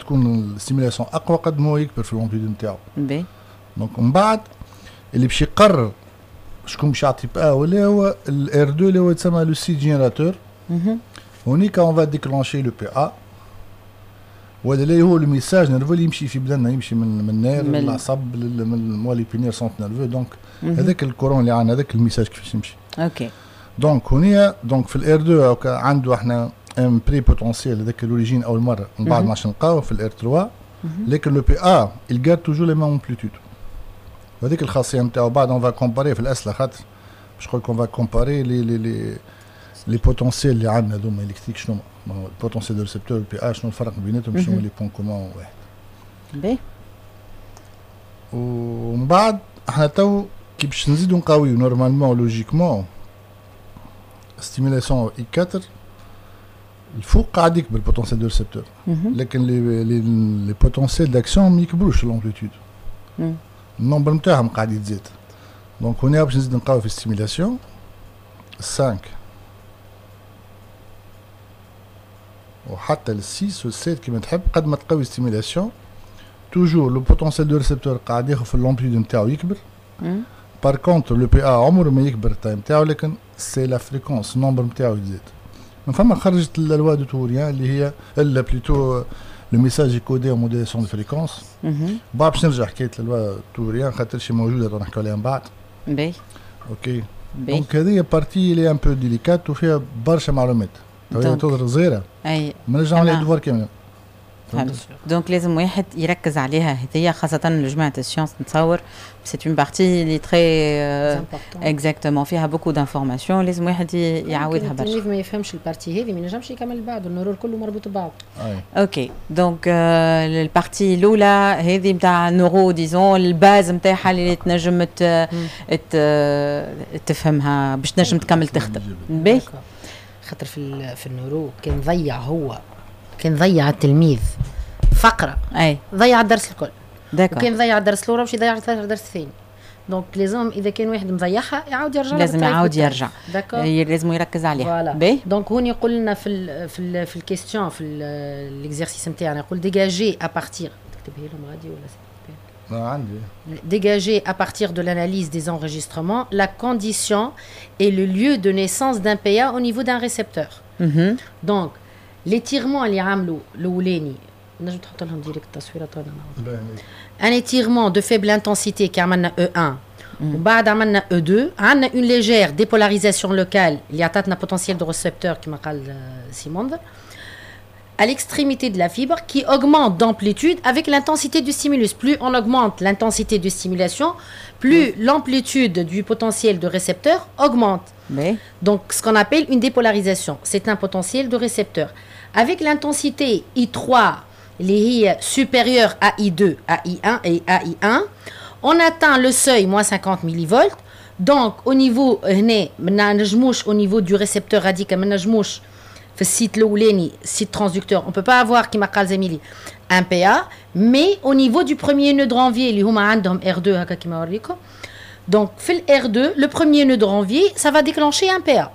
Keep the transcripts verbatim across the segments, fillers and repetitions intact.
تكون الستيميلاسيون اقوى قد ما هو يكبر في الامبليتود نتاعو. باهي. دونك من بعد اللي باش يقرر شكون باش يعطي بي ولا هو الار اثنين اللي هو يتسمى لو سيت جينيراتور. هونيك اون فا ديكلانشي لو بي ا وهذا اللي هو الميساج نيرفو اللي يمشي في بدننا، يمشي من من النير للعصب من المولي بينير سونت نيرفو. دونك هذاك الكورون اللي عندنا هذاك الميساج كيفاش يمشي. اوكي. دونك هنا دونك في الار اثنين عنده احنا ان بري بوتونسيال هذاك الاوريجين اول مره من بعد ما عادش نلقاوه في الار ثلاثة، لكن لو بي ا يلقى توجور لي ميم امبليتود. هذيك الخاصيه نتاعو. بعد اون فا كومباري في الاسئله خاطر باش نقول لكم فا كومباري لي لي لي لي بوتونسيال اللي عندنا هذوما الكتريك شنو هو البوتونسيال دو ريسبتور والبي ا شنو الفرق بيناتهم، شنو لي بوين كومون واحد. باهي. ومن بعد احنا تو كي باش نزيدو نقاويو نورمالمون لوجيكمون ستيميلاسيون اي أربعة الفوق قاعد يكبر البوتونسيال دو ريسبتور، لكن لي لي لي بوتونسيال داكسيون ما يكبروش لومبليتود، النمبر نتاعهم قاعد يتزاد. دونك هنا باش نزيد نقاو في الستيميلاسيون خمسة وحتى السيس والسيت كيما تحب. قد ما تقوي ستيميلاسيون توجور لو بوتونسيال دو ريسبتور قاعد ياخذ في اللومبليتود نتاعو يكبر. بار كونتر لو بي ا عمره ما يكبر التايم نتاعو، لكن سي لا فريكونس النمبر نتاعو يزيد. من فما خرجت اللوا دو توريان اللي هي الا بليتو لو ميساج كودي او موديلاسيون دو فريكونس. بعد باش نرجع حكايه اللوا توريان خاطر شي موجوده نحكيو عليها من بعد. باهي. اوكي. دونك هذه بارتي اللي ان بو ديليكات وفيها برشا معلومات. هي تظهر صغيره. اي. ما نرجعوا عليها دوار كامله. دونك لازم واحد يركز عليها هذيا خاصة لجماعة السيونس نتصور سي اون بارتي اللي تري اكزاكتومون فيها بوكو دانفورماسيون لازم واحد يعاودها برشا. التلميذ ما يفهمش البارتي هذه ما ينجمش يكمل بعده، النورول كله مربوط ببعض. اوكي دونك البارتي الاولى هذه نتاع النورو ديزون الباز نتاعها اللي تنجم تفهمها باش تنجم تكمل تخدم. باهي. خاطر في في النورو كان ضيع هو كان ضيع التلميذ فقره اي ضيع الدرس الكل. داكو. وكان ضيع الدرس الاول باش يضيع الدرس الثاني. دونك لازم اذا كان واحد مضيعها يعاود يرجع، لازم يعاود يرجع. داكو. لازم يركز عليها. باهي. دونك هون يقول لنا في ال في ال في الكيستيون في الاكزرسيس نتاعنا يقول ديجاجي ا بارتير تكتبها لهم غادي ولا لا عندي dégager à partir de l'analyse des enregistrements la condition et le lieu de naissance d'un P A au niveau d'un récepteur. Mm-hmm. Donc l'étirement اللي عملوا الاولاني نجم تحط لهم ديريكت التصويره تاعنا un étirement de faible intensité qui عملنا E un ومن بعد عملنا E deux عندنا une légère dépolarisation locale اللي عطاتنا potentiel de récepteur كما قال سيموند à l'extrémité de la fibre qui augmente d'amplitude avec l'intensité du stimulus. Plus on augmente l'intensité de stimulation, plus mmh. l'amplitude du potentiel de récepteur augmente. Mais... Donc, ce qu'on appelle une dépolarisation, c'est un potentiel de récepteur. Avec l'intensité I trois, les supérieure à I deux, à I un et à I un, on atteint le seuil moins cinquante millivolts. Donc, au niveau, au niveau du récepteur radical, في السيت الاولاني سيت ترانسدكتور on peut pas avoir كما قال زميلي un P A mais au niveau du premier nœud de Ranvier اللي هما عندهم R deux هكا كما وريكم. donc في ال R deux le premier nœud de Ranvier ça va déclencher un P A.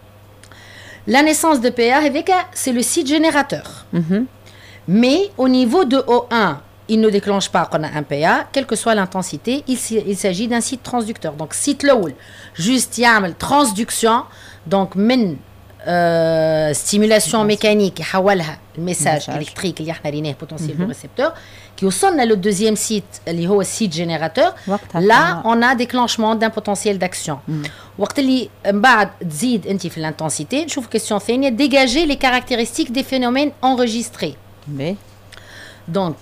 la naissance de P A avec c'est le site générateur. Mm-hmm. mais au niveau de O un il ne déclenche pas qu'on a un P A quelle que soit l'intensité, il, il s'agit d'un site transducteur. donc site الاول juste يعمل transduction donc من Euh, stimulation mécanique يحولها الميساج électrique اللي احنا ريناه potentiel du récepteur qui وصلنا le deuxième site اللي هو site générateur. là on a déclenchement d'un potentiel d'action. وقت اللي من بعد تزيد انت في l'intensité نشوف question ثانيه dégager les caractéristiques des phénomènes enregistrés. Mais. donc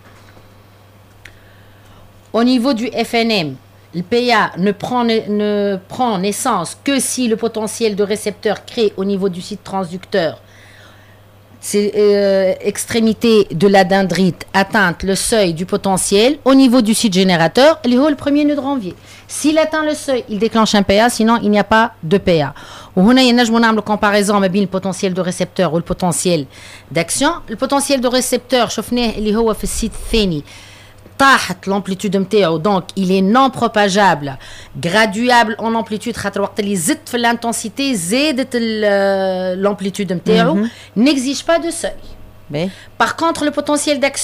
au niveau du F N M le P A ne prend, ne, ne prend naissance que si le potentiel de récepteur créé au niveau du site transducteur, c'est euh, extrémité de la dendrite atteinte le seuil du potentiel au niveau du site générateur, le premier nœud de Ranvier. S'il atteint le seuil, il déclenche un P A, sinon il n'y a pas de P A. وهنا ينجموا نعملوا comparaison ما بين le potentiel de récepteur ou le potentiel d'action. Le potentiel de récepteur شفناه اللي هو في السيت الثاني طاحت l'amplitude نتاعو donc il est non propageable graduable en amplitude خاطر وقت اللي زدت في l'intensité زادت l'amplitude نتاعو n'exige pas de seuil. Mais. par contre le potentiel d'action